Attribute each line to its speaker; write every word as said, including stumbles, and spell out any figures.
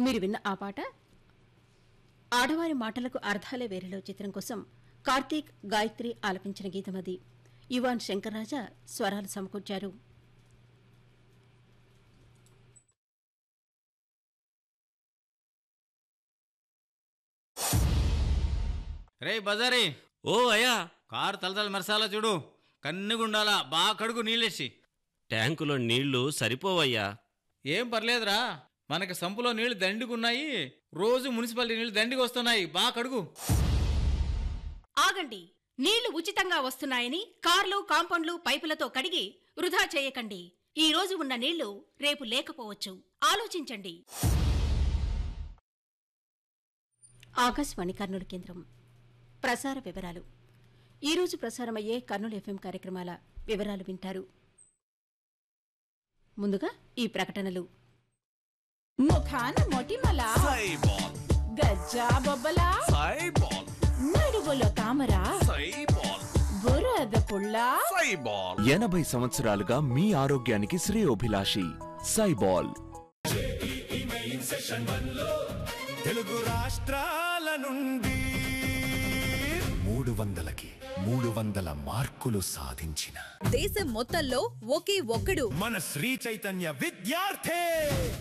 Speaker 1: మీరు విన్న ఆ పాట ఆడవారి మాటలకు అర్థాలే వేరేలో చిత్రం కోసం కార్తీక్ గాయత్రి ఆలపించిన గీతమది. యువాన్ శంకర్ రాజా స్వరాలు సమకూర్చారు.
Speaker 2: రే బజారీ,
Speaker 3: ఓ అయ్యా,
Speaker 2: కారు తలతల మెరసాలా చూడు, కన్నుగుండాలా, బాగా కడుగు నీళ్ళేసి.
Speaker 3: ట్యాంకులో నీళ్లు సరిపోవయ్యా.
Speaker 2: ఏం పర్లేదురా, మనకి సంపులో నీళ్లు దండిగున్నాయి. రోజు మున్సిపాలిటీ నీళ్లు దండికి వస్తున్నాయి, బాగా కడుగు.
Speaker 1: ఆగండి, నీళ్లు ఉచితంగా వస్తున్నాయని కార్లు, కాంపౌండ్లు, పైపులతో కడిగి వృధా చేయకండి. ఈ రోజు ఉన్న నీళ్లు రేపు లేకపోవచ్చు. ఆలోచించండి. ఆకాశవాణి కర్నూలు కేంద్రం. ప్రసార వివరాలు. ఈరోజు ప్రసారమయ్యే కర్నూలు ఎఫ్ఎం కార్యక్రమాల వివరాలు వింటారు. ముందుగా ఈ ప్రకటనలు.
Speaker 4: ముఖాన మొటిమల, గజ్జా బొబ్బల, నడువులో తామర, బురద పుల్ల.
Speaker 5: ఎనభై సంవత్సరాలుగా మీ ఆరోగ్యానికి శ్రేయోభిలాషి సైబాల్.
Speaker 6: తెలుగు రాష్ట్రాల నుండి మూడు వందలకి మూడు వందల మార్కులు సాధించిన
Speaker 7: దేశం మొత్తంలో ఒకే ఒక్కడు
Speaker 6: మన శ్రీ చైతన్య విద్యార్థి.